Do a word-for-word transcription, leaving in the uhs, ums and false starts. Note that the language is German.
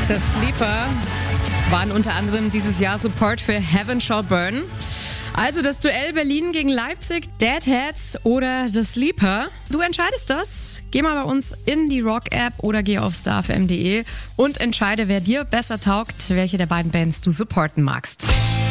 The Sleeper waren unter anderem dieses Jahr Support für Heaven Shall Burn. Also das Duell Berlin gegen Leipzig, Deadheads oder The Sleeper. Du entscheidest das. Geh mal bei uns in die Rock-App oder geh auf starfm punkt de und entscheide, wer dir besser taugt, welche der beiden Bands du supporten magst.